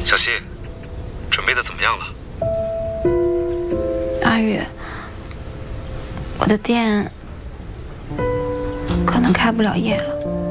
小希，准备的怎么样了？ 阿宇，我的店可能开不了业了。